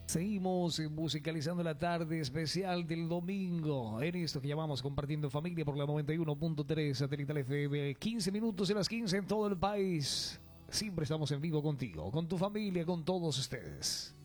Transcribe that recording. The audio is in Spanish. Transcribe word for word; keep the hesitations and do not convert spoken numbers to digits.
Seguimos musicalizando la tarde especial del domingo en esto que llamamos Compartiendo Familia por la noventa y uno punto tres Satelital F M. quince minutos de las quince en todo el país. Siempre estamos en vivo contigo, con tu familia, con todos ustedes.